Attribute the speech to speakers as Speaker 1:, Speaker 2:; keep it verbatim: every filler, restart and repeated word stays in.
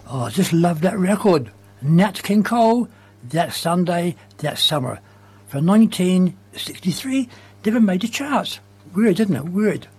Speaker 1: Oh, I just love that record. Nat King Cole, That Sunday, That Summer. From nineteen sixty-three, never made the charts. Weird, isn't it? Weird.